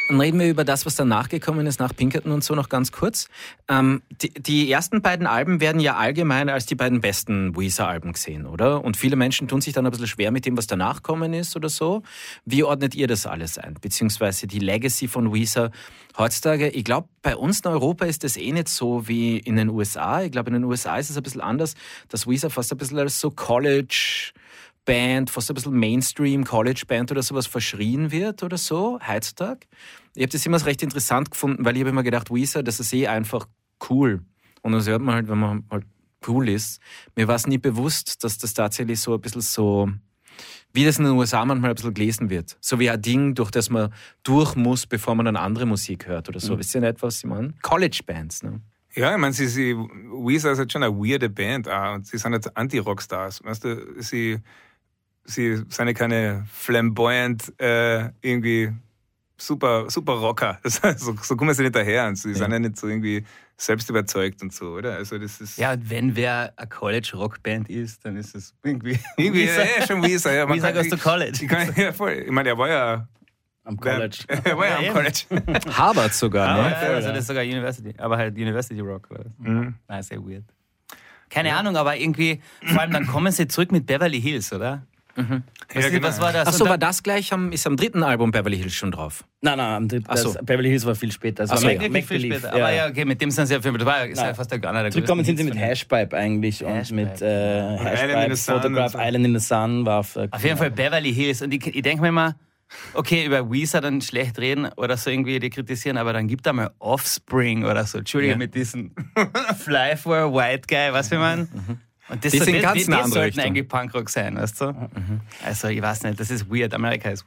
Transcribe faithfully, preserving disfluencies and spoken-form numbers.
Und reden wir über das, was danach gekommen ist, nach Pinkerton und so noch ganz kurz. Ähm, die, die ersten beiden Alben werden ja allgemein als die beiden besten Weezer-Alben gesehen, oder? Und viele Menschen tun sich dann ein bisschen schwer mit dem, was danach kommen ist oder so. Wie ordnet ihr das alles ein? Beziehungsweise die Legacy von Weezer heutzutage? Ich glaube, bei uns in Europa ist das eh nicht so wie in den U S A. Ich glaube, in den U S A ist es ein bisschen anders, dass Weezer fast ein bisschen als so College... Band, fast ein bisschen Mainstream, College-Band oder sowas verschrien wird oder so, heutzutage. Ich habe das immer recht interessant gefunden, weil ich habe immer gedacht, Weezer, das ist eh einfach cool. Und das hört man halt, wenn man halt cool ist. Mir war es nie bewusst, dass das tatsächlich so ein bisschen so, wie das in den U S A manchmal ein bisschen gelesen wird. So wie ein Ding, durch das man durch muss, bevor man dann andere Musik hört oder so. Mhm. Wisst ihr nicht, was ich meine? College-Bands, ne? Ja, ich meine, sie, sie, Weezer ist halt schon eine weirde Band auch, und sie sind jetzt Anti-Rockstars. Weißt du, sie... Sie sind ja keine flamboyant, äh, irgendwie super, super Rocker. Das heißt, so, so kommen sie nicht daher. Und sie ja. sind ja nicht so irgendwie selbst überzeugt und so, oder? Also das ist ja, und wenn wer eine College-Rockband ist, dann ist es irgendwie... Irgendwie, ja, ja, schon Weezer. Ja, Weezer goes to College. Ich, kann, ja, voll. Ich meine, er war ja... Am College. Er war ja, ja am College. Harvard sogar, ne? Ja, ja, also das ist sogar University. Aber halt University Rock. Oder? Mhm. Nein, sehr weird. Keine ja. Ahnung, aber irgendwie... Vor allem, dann kommen sie zurück mit Beverly Hills, oder? Mhm. Ja, was, genau. was war das? Achso, war das gleich, am, ist am dritten Album Beverly Hills schon drauf? Nein, nein, am dritten. So. Beverly Hills war viel später. Das Ach war so, Make viel später. Aber ja, okay, mit dem sind sie ja viel, das war ja fast der einer der Zurückgekommen sind sie mit Hashpipe eigentlich Hashpipe. und mit äh, Hashpipe, Photograph, so. Island in the Sun war auf, auf jeden Fall Beverly Hills. Und ich, ich denke mir immer, okay, über Weezer dann schlecht reden oder so irgendwie die kritisieren, aber dann gibt da mal Offspring oder so. Entschuldige, ja. mit diesem Fly for a White Guy, was wir meinen. Mhm. Und das, die so, sind die, ganz die, die eine andere sollten Richtung. eigentlich Punkrock sein, weißt du? Mhm. Also ich weiß nicht, das ist weird. Amerika ist